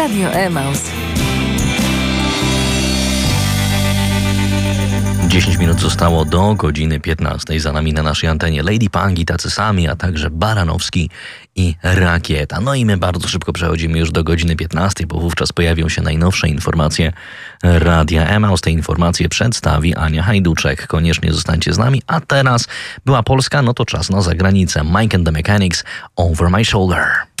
Radio Emaus. 10 minut zostało do godziny 15. Za nami na naszej antenie Lady Punk i tacy sami, a także Baranowski i Rakieta. No i my bardzo szybko przechodzimy już do godziny 15, bo wówczas pojawią się najnowsze informacje Radia Emaus. Te informacje przedstawi Ania Hajduczek. Koniecznie zostańcie z nami. A teraz była Polska, no to czas na zagranicę. Mike and the Mechanics, Over My Shoulder.